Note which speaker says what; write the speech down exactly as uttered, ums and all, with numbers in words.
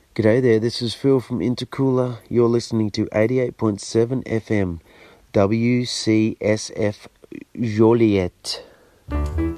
Speaker 1: G'day there, this is Phil from Intercooler. You're listening to eighty-eight point seven F M, W C S F Joliet.